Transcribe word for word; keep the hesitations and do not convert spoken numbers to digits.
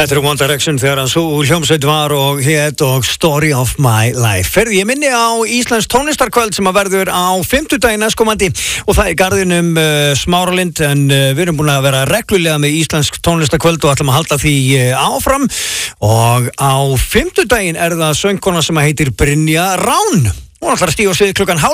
Þetta er One Direction þegar hann svo hljómsveit var og hét og Story of My Life. Ferði ég minni á Íslands tónlistarkvöld sem að verður á fimmtudaginn næstkomandi og það er garðinum uh, Smáralind en uh, við erum búin að vera reglulega með Íslensk tónlistarkvöld og ætlum að halda því uh, áfram og á fimmtudaginn er það söngkona sem heitir Brynja Rán. Hún ætlar að stíga á svið klukkan hálf